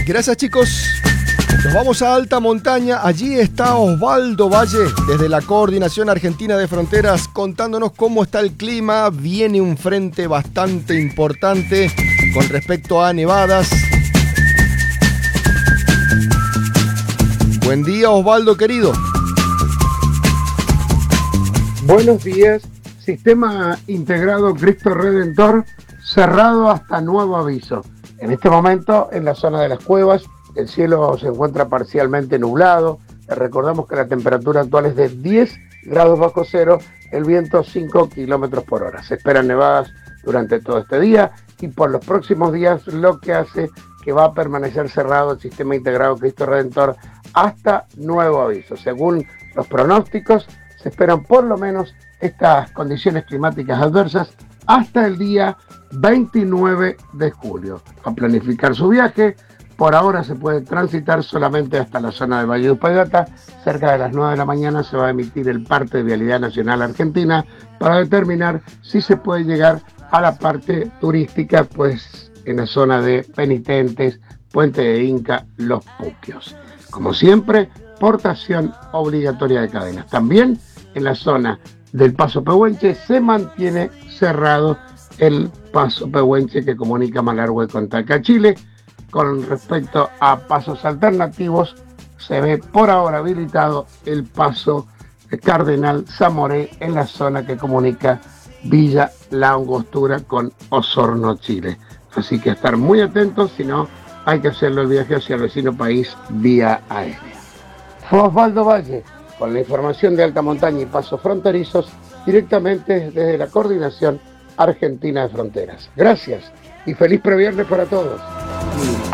Gracias, chicos. Nos vamos a alta montaña. Allí está Osvaldo Valle desde la Coordinación Argentina de Fronteras contándonos cómo está el clima. Viene un frente bastante importante con respecto a nevadas. Buen día, Osvaldo, querido. Buenos días. Sistema integrado Cristo Redentor cerrado hasta nuevo aviso. En este momento, en la zona de las cuevas, el cielo se encuentra parcialmente nublado. Les recordamos que la temperatura actual es de 10 grados bajo cero, el viento 5 kilómetros por hora. Se esperan nevadas durante todo este día y por los próximos días, lo que hace que va a permanecer cerrado el sistema integrado Cristo Redentor hasta nuevo aviso. Según los pronósticos, se esperan por lo menos estas condiciones climáticas adversas hasta el día 29 de julio. A planificar su viaje. Por ahora se puede transitar solamente hasta la zona de Valle de Upagata. Cerca de las 9 de la mañana se va a emitir el parte de Vialidad Nacional Argentina para determinar si se puede llegar a la parte turística, pues en la zona de Penitentes, Puente de Inca, Los Puquios. Como siempre, portación obligatoria de cadenas. También en la zona del Paso Pehuenche se mantiene cerrado el Paso Pehuenche que comunica Malargüe con Talca, Chile. Con respecto a pasos alternativos, se ve por ahora habilitado el paso Cardenal Zamoré en la zona que comunica Villa La Angostura con Osorno, Chile. Así que estar muy atentos, si no hay que hacerlo el viaje hacia el vecino país vía aérea. Fue Osvaldo Valle con la información de alta montaña y pasos fronterizos directamente desde la Coordinación Argentina de Fronteras. Gracias y feliz previernes para todos.